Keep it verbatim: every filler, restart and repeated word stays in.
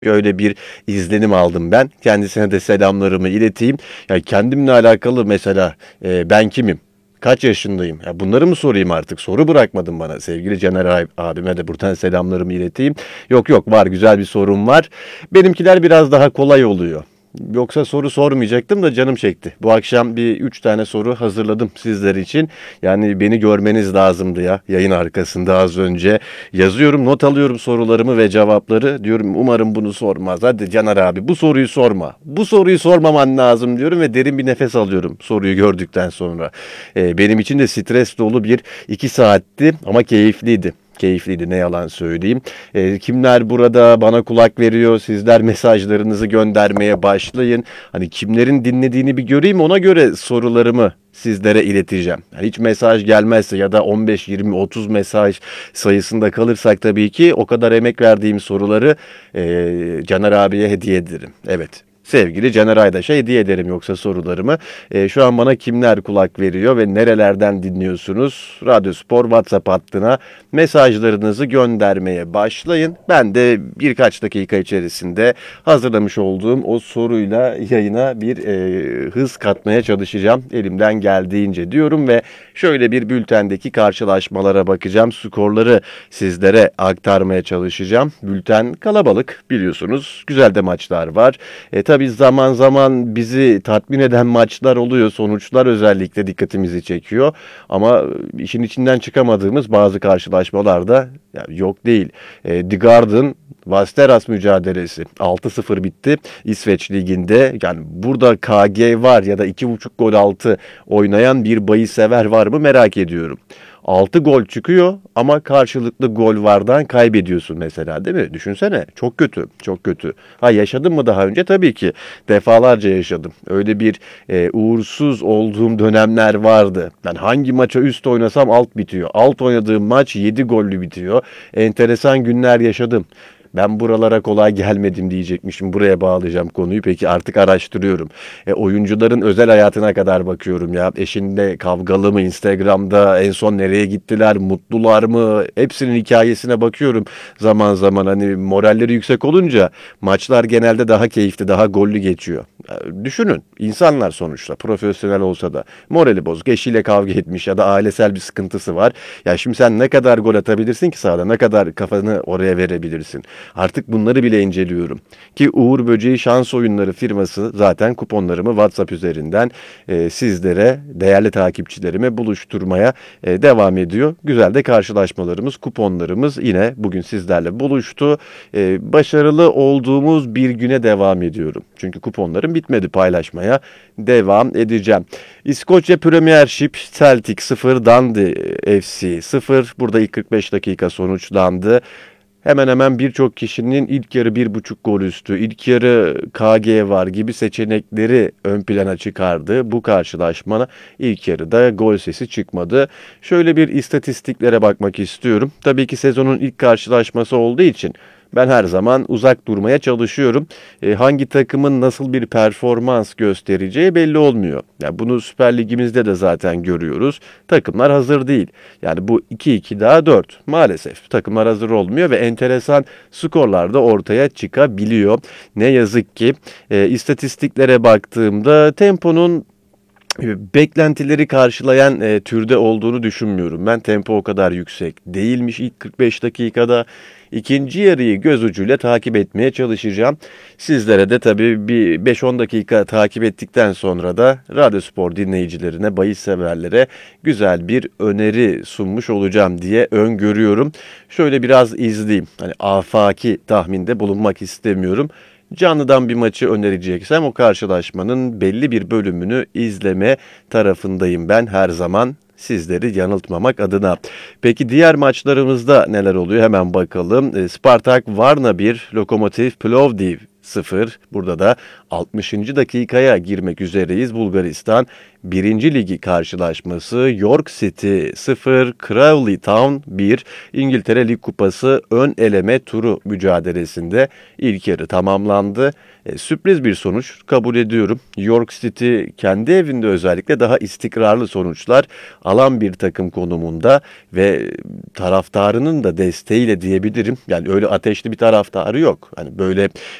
Öyle bir izlenim aldım ben. Kendisine de selamlarımı ileteyim. Ya kendimle alakalı mesela e, ben kimim? Kaç yaşındayım? Ya bunları mı sorayım artık? Soru bırakmadın bana. Sevgili Caner ab- abime de buradan selamlarımı ileteyim. Yok yok var güzel bir sorum var. Benimkiler biraz daha kolay oluyor. Yoksa soru sormayacaktım da canım çekti. Bu akşam bir üç tane soru hazırladım sizler için. Yani beni görmeniz lazımdı ya yayın arkasında az önce. Yazıyorum, not alıyorum sorularımı ve cevapları. Diyorum umarım bunu sormaz. Hadi Caner abi bu soruyu sorma. Bu soruyu sormaman lazım diyorum ve derin bir nefes alıyorum soruyu gördükten sonra. Ee, benim için de stres dolu bir iki saatti ama keyifliydi. Keyifliydi ne yalan söyleyeyim. Ee, kimler burada bana kulak veriyor? Sizler mesajlarınızı göndermeye başlayın. Hani kimlerin dinlediğini bir göreyim ona göre sorularımı sizlere ileteceğim. Yani hiç mesaj gelmezse ya da on beş, yirmi, otuz mesaj sayısında kalırsak tabii ki o kadar emek verdiğim soruları eee Caner abiye hediye ederim. Evet. Sevgili Caner Aydaş'a hediye ederim yoksa sorularımı. Eee, şu an bana kimler kulak veriyor ve nerelerden dinliyorsunuz? Radyo Spor WhatsApp hattına mesajlarınızı göndermeye başlayın. Ben de birkaç dakika içerisinde hazırlamış olduğum o soruyla yayına bir e, hız katmaya çalışacağım. Elimden geldiğince diyorum ve şöyle bir bültendeki karşılaşmalara bakacağım. Skorları sizlere aktarmaya çalışacağım. Bülten kalabalık biliyorsunuz. Güzel de maçlar var. E, tabii zaman zaman bizi tatmin eden maçlar oluyor. Sonuçlar özellikle dikkatimizi çekiyor. Ama işin içinden çıkamadığımız bazı karşılaşmalar da ya, yok değil. E, The Garden Vasteras mücadelesi altı sıfır bitti İsveç Ligi'nde. Yani burada K G var ya da iki buçuk gol altı oynayan bir bahis sever var mı merak ediyorum. altı gol çıkıyor ama karşılıklı gol vardan kaybediyorsun mesela değil mi? Düşünsene çok kötü çok kötü. Ha yaşadın mı daha önce? Tabii ki defalarca yaşadım. Öyle bir e, uğursuz olduğum dönemler vardı. Ben hangi maça üst oynasam alt bitiyor. Alt oynadığım maç yedi gollü bitiyor. Enteresan günler yaşadım. Ben buralara kolay gelmedim diyecekmişim. Buraya bağlayacağım konuyu. Peki artık araştırıyorum. E, oyuncuların özel hayatına kadar bakıyorum ya. Eşinle kavgalı mı? Instagram'da en son nereye gittiler? Mutlular mı? Hepsinin hikayesine bakıyorum zaman zaman. Hani moralleri yüksek olunca maçlar genelde daha keyifli, daha gollü geçiyor. E, düşünün. insanlar sonuçta profesyonel olsa da morali bozuk. Eşiyle kavga etmiş ya da ailesel bir sıkıntısı var. Ya şimdi sen ne kadar gol atabilirsin ki sahada? Ne kadar kafanı oraya verebilirsin? Artık bunları bile inceliyorum. Ki Uğur Böceği Şans Oyunları firması zaten kuponlarımı WhatsApp üzerinden e, sizlere, değerli takipçilerime buluşturmaya e, devam ediyor. Güzel de karşılaşmalarımız, kuponlarımız yine bugün sizlerle buluştu. E, başarılı olduğumuz bir güne devam ediyorum. Çünkü kuponlarım bitmedi, paylaşmaya devam edeceğim. İskoçya Premiership Celtic sıfır, Dundee F C sıfır. Burada ilk kırk beş dakika sonuçlandı. Hemen hemen birçok kişinin ilk yarı bir buçuk gol üstü, ilk yarı K G var gibi seçenekleri ön plana çıkardı. Bu karşılaşma ilk yarıda gol sesi çıkmadı. Şöyle bir istatistiklere bakmak istiyorum. Tabii ki sezonun ilk karşılaşması olduğu için ben her zaman uzak durmaya çalışıyorum. E, hangi takımın nasıl bir performans göstereceği belli olmuyor. Yani bunu Süper Ligimizde de zaten görüyoruz. Takımlar hazır değil. Yani bu iki iki daha dört. Maalesef takımlar hazır olmuyor ve enteresan skorlar da ortaya çıkabiliyor. Ne yazık ki e, istatistiklere baktığımda temponun beklentileri karşılayan e, türde olduğunu düşünmüyorum. Ben tempo o kadar yüksek değilmiş ilk kırk beş dakikada. İkinci yarıyı göz ucuyla takip etmeye çalışacağım. Sizlere de tabii bir beş on dakika takip ettikten sonra da Radyo Spor dinleyicilerine, bahis severlere güzel bir öneri sunmuş olacağım diye öngörüyorum. Şöyle biraz izleyeyim. Hani afaki tahminde bulunmak istemiyorum. Canlıdan bir maçı önereceksem o karşılaşmanın belli bir bölümünü izleme tarafındayım ben her zaman sizleri yanıltmamak adına. Peki diğer maçlarımızda neler oluyor hemen bakalım. Spartak Varna bir, Lokomotiv Plovdiv sıfır. Burada da altmışıncı dakikaya girmek üzereyiz. Bulgaristan birinci ligi karşılaşması York City sıfır, Crawley Town bir. İngiltere Lig Kupası ön eleme turu mücadelesinde ilk yarı tamamlandı. E, sürpriz bir sonuç kabul ediyorum. York City kendi evinde özellikle daha istikrarlı sonuçlar alan bir takım konumunda ve taraftarının da desteğiyle diyebilirim. Yani öyle ateşli bir taraftarı yok. Hani böyle